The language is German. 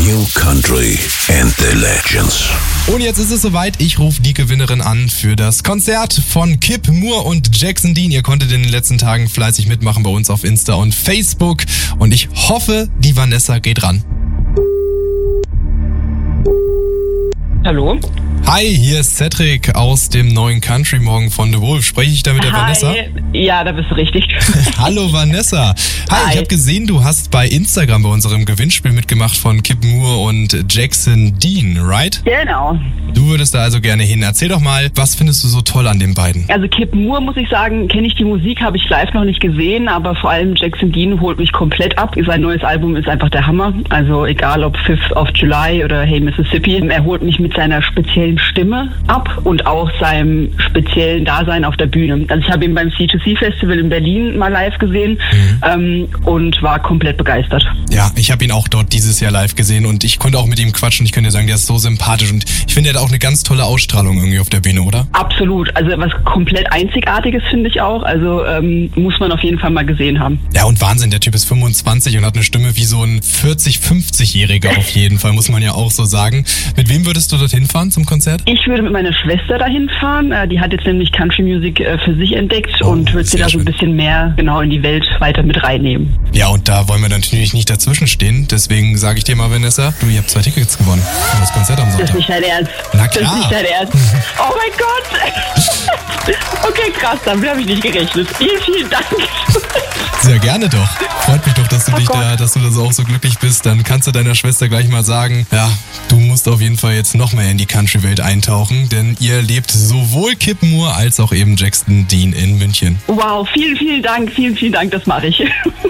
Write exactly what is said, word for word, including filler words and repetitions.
New Country and the Legends. Und jetzt ist es soweit, ich rufe die Gewinnerin an für das Konzert von Kip Moore und Jackson Dean. Ihr konntet in den letzten Tagen fleißig mitmachen bei uns auf Insta und Facebook. Und ich hoffe, die Vanessa geht ran. Hallo? Hi, hier ist Cedric aus dem neuen Country Morgen von The Wolf. Spreche ich da mit der Hi. Vanessa? Ja, da bist du richtig. Hallo Vanessa. Hi, Hi. ich habe gesehen, du hast bei Instagram bei unserem Gewinnspiel mitgemacht von Kip Moore und Jackson Dean, right? Genau. Du würdest da also gerne hin. Erzähl doch mal, was findest du so toll an den beiden? Also Kip Moore, muss ich sagen, kenne ich die Musik, habe ich live noch nicht gesehen, aber vor allem Jackson Dean holt mich komplett ab. Sein neues Album ist einfach der Hammer. Also egal ob Fifth of July oder Hey Mississippi, er holt mich mit seiner speziellen Stimme ab und auch seinem speziellen Dasein auf der Bühne. Also ich habe ihn beim C zwei C Festival in Berlin mal live gesehen Mhm. ähm, und war komplett begeistert. Ja, ich habe ihn auch dort dieses Jahr live gesehen und ich konnte auch mit ihm quatschen. Ich könnte dir sagen, der ist so sympathisch und ich finde, er hat auch eine ganz tolle Ausstrahlung irgendwie auf der Bühne, oder? Absolut. Also was komplett Einzigartiges finde ich auch. Also ähm, muss man auf jeden Fall mal gesehen haben. Ja, und Wahnsinn, der Typ ist fünfundzwanzig und hat eine Stimme wie so ein vierzig-, fünfzigjähriger auf jeden Fall, muss man ja auch so sagen. Mit wem würdest du dorthin fahren zum Konzert? Ich würde mit meiner Schwester dahin fahren. Äh, Die hat jetzt nämlich Country Music äh, für sich entdeckt Oh, und wird sie sehr da so ein schön. bisschen mehr genau in die Welt weiter mit reinnehmen. Ja, und da wollen wir natürlich nicht dazwischen stehen. Deswegen sage ich dir mal, Vanessa, du, ihr habt zwei Tickets gewonnen für das Konzert am Das ist Sonntag. nicht dein Ernst. Na Das ist klar. nicht dein Ernst. Oh mein Gott. Okay, krass, damit habe ich nicht gerechnet. Vielen, vielen Dank. Sehr gerne doch. Freut mich doch, dass du Oh dich Gott. da, dass du da so auch so glücklich bist. Dann kannst du deiner Schwester gleich mal sagen, ja, du musst auf jeden Fall jetzt noch mehr in die Country-Welt eintauchen, denn ihr lebt sowohl Kip Moore als auch eben Jackson Dean in München. Wow, vielen, vielen Dank. Vielen, vielen Dank, das mache ich.